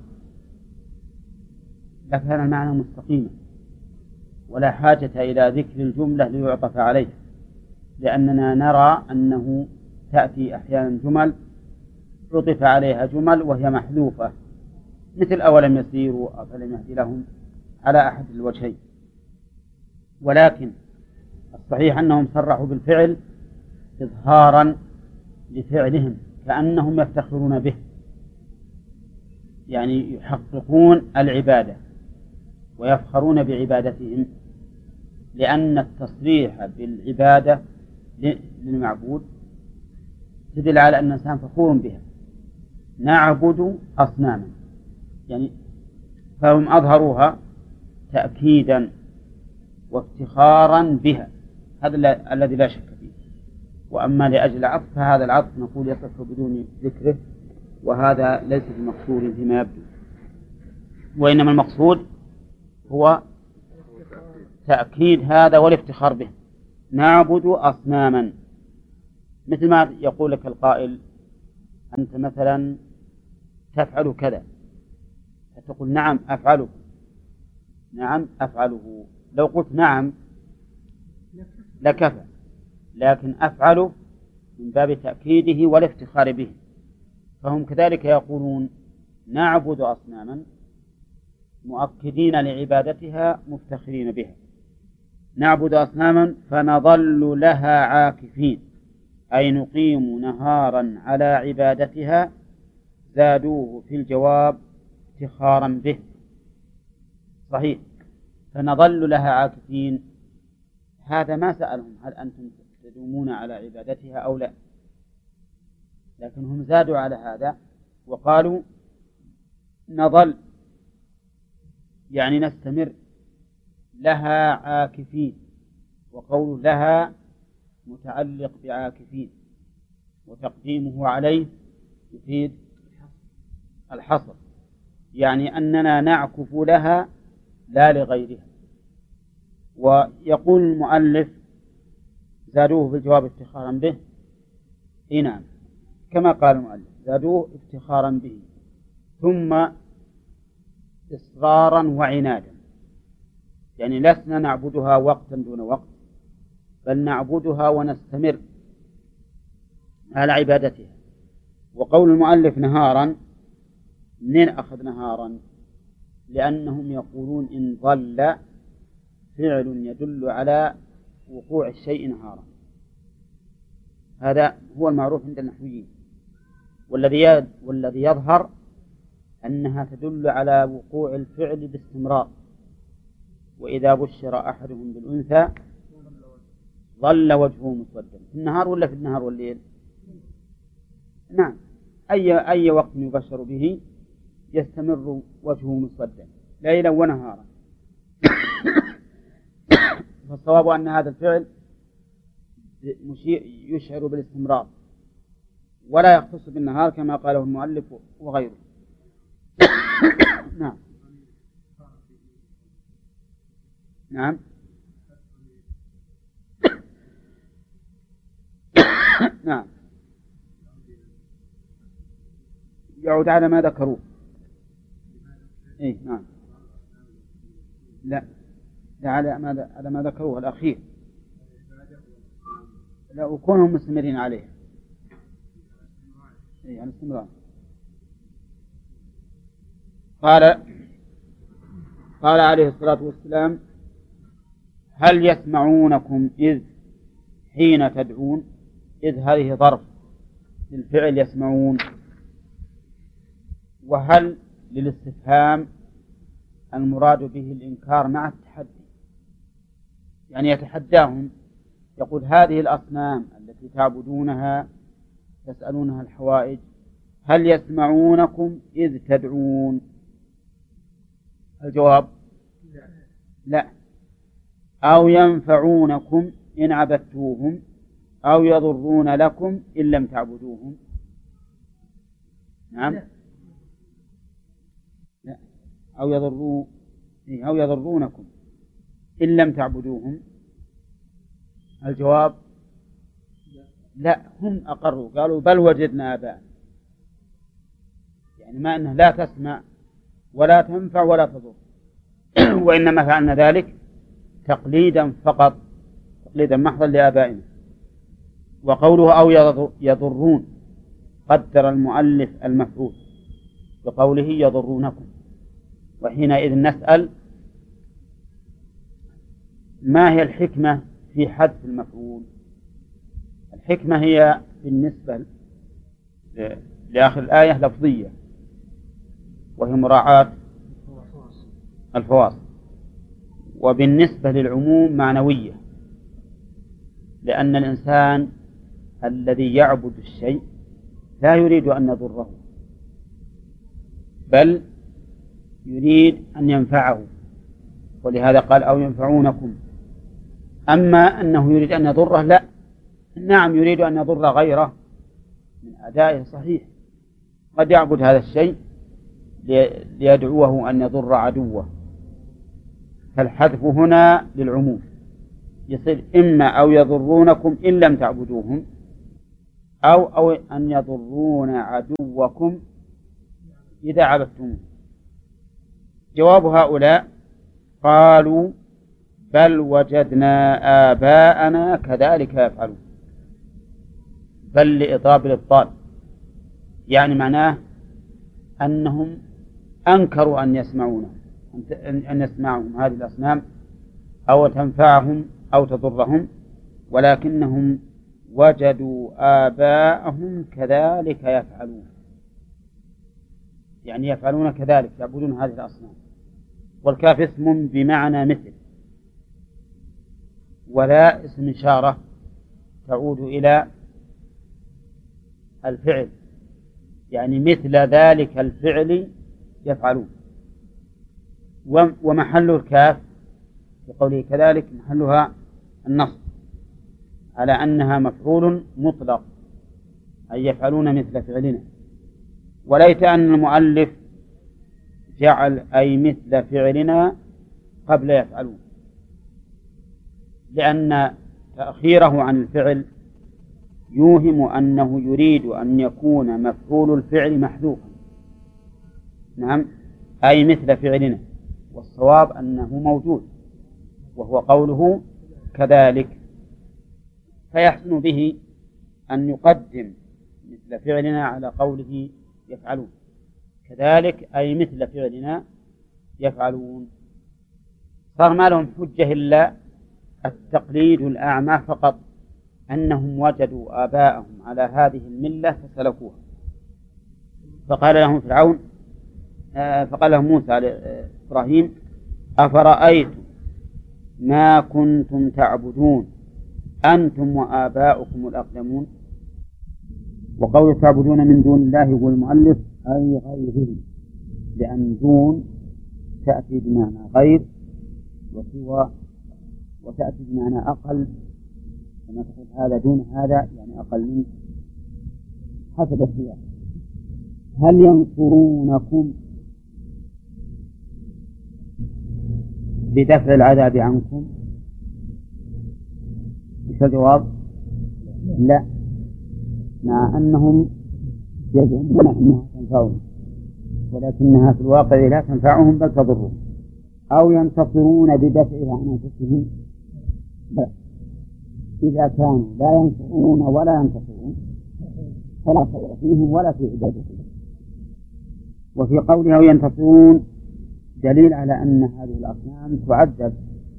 لكان المعنى مستقيما، ولا حاجة إلى ذكر الجملة ليعطف عليه، لأننا نرى أنه تأتي أحيانا جمل عطف عليها جمل وهي محذوفة، مثل أولم يسيروا أفلم يهدي لهم على أحد الوجهين. ولكن الصحيح أنهم صرحوا بالفعل إظهارا لفعلهم، كأنهم يفتخرون به، يعني يحققون العبادة ويفخرون بعبادتهم، لأن التصريح بالعبادة للمعبود تدل على أن الإنسان فخور بها. نعبد أصناما، يعني فهم أظهروها تأكيدا وافتخارا بها، هذا الذي لا شك فيه. وأما لأجل العطف فهذا العطف نقول يصح بدون ذكره، وهذا ليس بمقصود فيما يبدو، وإنما المقصود هو تأكيد هذا والافتخار به. نعبد أصناما، مثل ما يقول لك القائل أنت مثلا تفعل كذا، فتقول نعم أفعله، نعم أفعله. لو قلت نعم لكفى، لكن أفعله من باب تأكيده والافتخار به. فهم كذلك يقولون نعبد أصناما مؤكدين لعبادتها مفتخرين بها. نعبد أصناما فنظل لها عاكفين، أي نقيم نهارا على عبادتها، زادوه في الجواب افتخارا به. صحيح، فنظل لها عاكفين، هذا ما سألهم هل أنتم تدومون على عبادتها أو لا، لكن هم زادوا على هذا وقالوا نظل يعني نستمر لها عاكفين، وقول لها متعلق بعاكفين، وتقديمه عليه يفيد الحصر، يعني أننا نعكف لها لا لغيرها. ويقول المؤلف زادوه في الجواب افتخارا به، نعم كما قال المؤلف زادوه افتخارا به، ثم إصرارا وعنادا، يعني لسنا نعبدها وقتا دون وقت، بل نعبدها ونستمر على عبادتها. وقول المؤلف نهارا، منين أخذ نهارا؟ لأنهم يقولون إن ظل فعل يدل على وقوع الشيء نهارا، هذا هو المعروف عند النحويين. والذي يظهر أنها تدل على وقوع الفعل باستمرار، وإذا بشر أحدهم بالأنثى ظل وجهه مسودا، في النهار ولا في النهار والليل؟ نعم، أي وقت يبشر به يستمر وجهه مسودا ليلا ونهارا. فالصواب أن هذا الفعل يشعر بالاستمرار ولا يختص بالنهار كما قاله المؤلف وغيره. نعم نعم نعم، يعود على ما ذكروه. إيه نعم، لا على ما ذكروه الأخير، لا وكونهم مستمرين عليه، إيه على الاستمرار. قال عليه الصلاة والسلام هل يسمعونكم إذ حين تدعون؟ إذ هذه ظرف للفعل يسمعون، وهل للاستفهام المراد به الإنكار مع التحدي، يعني يتحداهم يقول هذه الأصنام التي تعبدونها تسألونها الحوائج هل يسمعونكم إذ تدعون؟ الجواب لا. أو ينفعونكم إن عبدتوهم أو يضرون لكم إن لم تعبدوهم. نعم لا. أو يضرونكم إن لم تعبدوهم. الجواب لا، هم أقروا قالوا بل وجدنا آباءنا، يعني ما أنه لا تسمع ولا تنفع ولا تضر، وإنما فعلنا ذلك تقليدا فقط، تقليدا محضا لآبائنا. وقوله أو يضرون قدر المؤلف المفعول بقوله يضرونكم، وحينئذ نسأل ما هي الحكمة في حذف المفعول؟ الحكمة هي بالنسبة لآخر الآية لفظية، وهي مراعاة الفواصل، وبالنسبة للعموم معنوية، لأن الإنسان الذي يعبد الشيء لا يريد أن يضره، بل يريد أن ينفعه، ولهذا قال أو ينفعونكم. أما أنه يريد أن يضره لا، نعم يريد أن يضر غيره من أدائه صحيح، قد يعبد هذا الشيء ليدعوه أن يضر عدوه، فالحذف هنا للعموم، يصير إما أو يضرونكم إن لم تعبدوهم، أو أن يضرون عدوكم إذا عبدتموه. جواب هؤلاء قالوا بل وجدنا آباءنا كذلك يفعلون. بل لإضراب الإبطال، يعني معناه أنهم أنكروا أن يسمعهم هذه الأصنام أو تنفعهم أو تضرهم، ولكنهم وجدوا آباءهم كذلك يفعلون، يعني يفعلون كذلك، يعبدون هذه الأصنام. والكاف اسم بمعنى مثل، ولا اسم إشارة تعود إلى الفعل، يعني مثل ذلك الفعل يفعلون. ومحل الكاف في قوله كذلك محلها النصب على أنها مفعول مطلق، أي يفعلون مثل فعلنا. وليت أن المؤلف جعل أي مثل فعلنا قبل يفعلون، لأن تأخيره عن الفعل يوهم أنه يريد أن يكون مفعول الفعل محذوفا. نعم، أي مثل فعلنا، والصواب أنه موجود وهو قوله كذلك، فيحسن به أن يقدم مثل فعلنا على قوله يفعلون. كذلك أي مثل فعلنا يفعلون. صار ما لهم حجة إلا التقليد الأعمى فقط، أنهم وجدوا آباءهم على هذه الملة فسلكوها. فقال لهم موسى إبراهيم أفرأيتم ما كنتم تعبدون أنتم وآباؤكم الأقدمون. وقول تعبدون من دون الله يقول المؤلف أي غيره، لأن دون تأتي بمعنى غير وسوى، وتأتي بمعنى أقل، كما تقول هذا دون هذا يعني أقل منه حسب السياق. هل ينصرونكم بدفع العذاب عنكم؟ إيش الجواب؟ لا، مع أنهم يزعمون أنها تنفعهم، ولكنها في الواقع لا تنفعهم بل تضرهم. أو ينتصرون بدفعها عن أنفسهم، إذا كانوا لا ينصرون ولا ينتصرون فلا خير فيهم ولا في عبادتهم. وفي قولها ينتصرون دليل على أن هذه الأصنام تعذب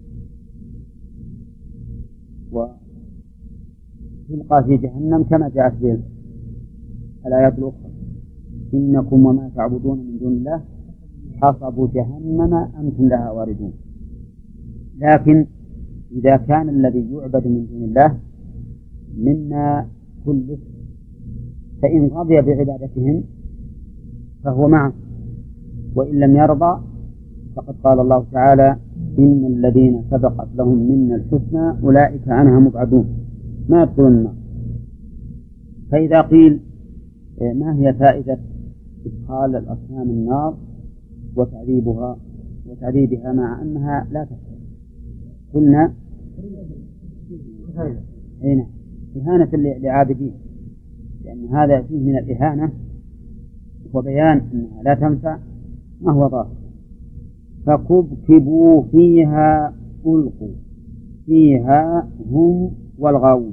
وتلقى في جهنم كما جاءت في الآيات الأخرى إنكم وما تعبدون من دون الله حصب جهنم أنتم لها واردون. لكن إذا كان الذي يعبد من دون الله مما كله فإن رضي بعبادتهم فهو معه، وإن لم يرضى فقد قال الله تعالى إن الذين سبقت لهم منا الحسنى أولئك عنها مبعدون ما يدخلون النار. فإذا قيل ما هي فائدة إدخال الأصنام النار وتعذيبها مع أنها لا تحصل؟ قلنا إهانة لعابدين، لأن هذا فيه من الإهانة وبيان أنها لا تنفع ما هو ظاهر. فكبكبوا فيها ألقوا فيها هم والغاوون.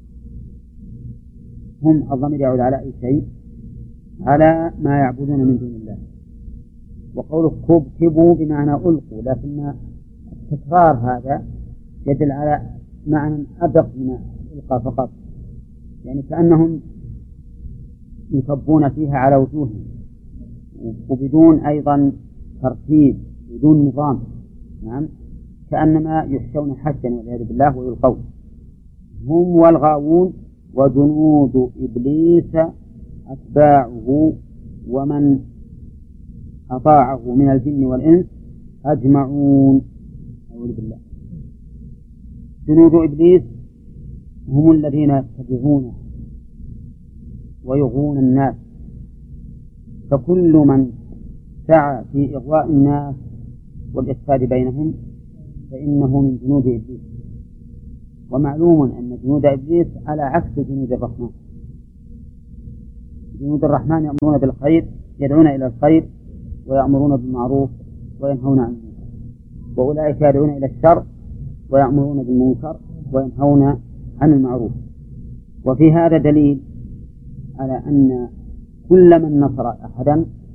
هم الضمير يعود على أي شيء؟ على ما يعبدون من دون الله. وقول كبكبوا بمعنى ألقوا، لكن التكرار هذا يدل على معنى أدق من ألقى فقط، يعني كأنهم يكبون فيها على وجوههم وبدون أيضا ترتيب بدون نظام. نعم، كأنما يحشون حشا والعياذ بالله ويلقون. هم والغاوون وجنود إبليس أتباعه ومن أطاعه من الجن والإنس أجمعون. أعوذ بالله. جنود إبليس هم الذين يتبعونه ويغوون الناس، فكل من سعى في إغواء الناس والإفساد بينهم فإنه من جنود إبليس. ومعلوم أن جنود إبليس على عكس جنود الرحمن. جنود الرحمن يأمرون بالخير، يدعون إلى الخير ويأمرون بالمعروف وينهون عن المنكر، وأولئك يدعون إلى الشر ويأمرون بالمنكر وينهون عن المعروف. وفي هذا دليل على أن كل من نصر أحدا